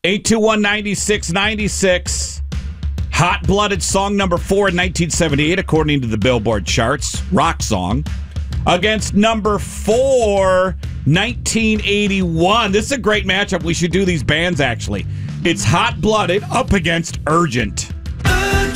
821-9696. Hot-Blooded song number 4 in 1978, according to the Billboard charts. Rock song. Against number 4, 1981. This is a great matchup. We should do these bands, actually. It's Hot-Blooded up against Urgent.